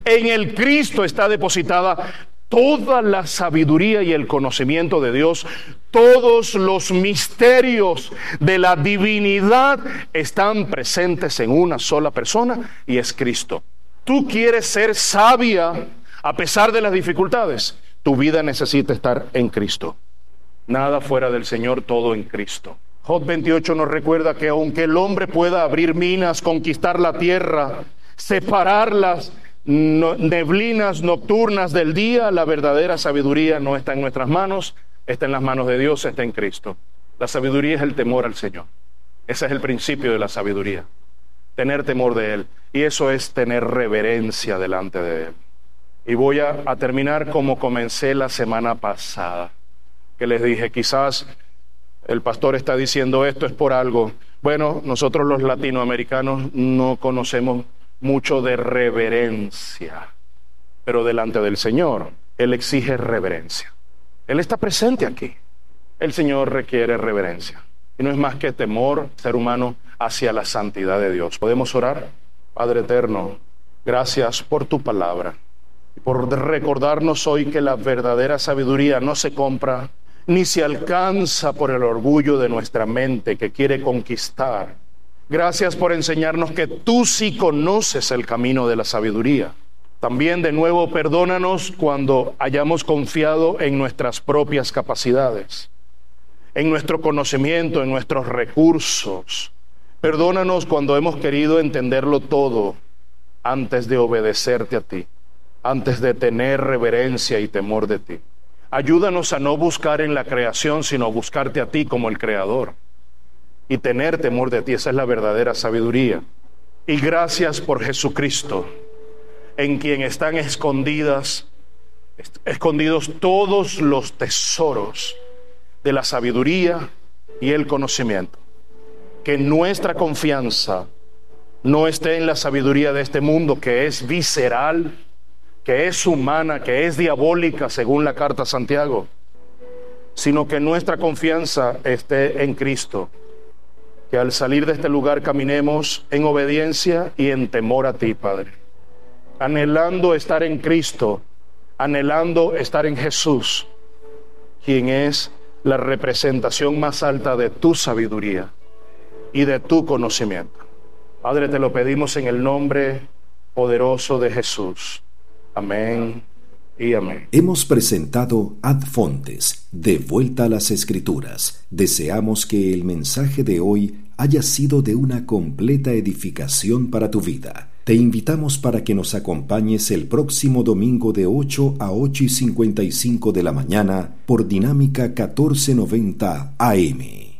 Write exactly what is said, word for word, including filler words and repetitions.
En el Cristo está depositada toda la sabiduría y el conocimiento de Dios. Todos los misterios de la divinidad están presentes en una sola persona, y es Cristo. Tú quieres ser sabia a pesar de las dificultades. Tu vida necesita estar en Cristo. Nada fuera del Señor, todo en Cristo. Job veintiocho nos recuerda que aunque el hombre pueda abrir minas, conquistar la tierra, separar las neblinas nocturnas del día, la verdadera sabiduría no está en nuestras manos, está en las manos de Dios, está en Cristo. La sabiduría es el temor al Señor. Ese es el principio de la sabiduría. Tener temor de Él. Y eso es tener reverencia delante de Él. Y voy a, a terminar como comencé la semana pasada, que les dije, quizás el pastor está diciendo esto es por algo. Bueno, nosotros los latinoamericanos no conocemos mucho de reverencia, pero delante del Señor, Él exige reverencia. Él está presente aquí. El Señor requiere reverencia. Y no es más que temor, ser humano, hacia la santidad de Dios. ¿Podemos orar? Padre eterno, gracias por tu palabra y por recordarnos hoy que la verdadera sabiduría no se compra ni se alcanza por el orgullo de nuestra mente que quiere conquistar. Gracias por enseñarnos que tú sí conoces el camino de la sabiduría. También de nuevo perdónanos cuando hayamos confiado en nuestras propias capacidades, en nuestro conocimiento, en nuestros recursos. Perdónanos cuando hemos querido entenderlo todo antes de obedecerte a ti, antes de tener reverencia y temor de ti. Ayúdanos a no buscar en la creación, sino a buscarte a ti como el Creador y tener temor de ti. Esa es la verdadera sabiduría. Y gracias por Jesucristo, en quien están escondidas, escondidos todos los tesoros de la sabiduría y el conocimiento. Que nuestra confianza no esté en la sabiduría de este mundo, que es visceral, que es humana, que es diabólica, según la carta a Santiago, sino que nuestra confianza esté en Cristo. Que al salir de este lugar caminemos en obediencia y en temor a ti, Padre, anhelando estar en Cristo, anhelando estar en Jesús, quien es la representación más alta de tu sabiduría y de tu conocimiento. Padre, te lo pedimos en el nombre poderoso de Jesús. Amén y amén. Hemos presentado Ad Fontes, de vuelta a las Escrituras. Deseamos que el mensaje de hoy haya sido de una completa edificación para tu vida. Te invitamos para que nos acompañes el próximo domingo de ocho a ocho y cincuenta y cinco de la mañana por Dinámica catorce noventa A M.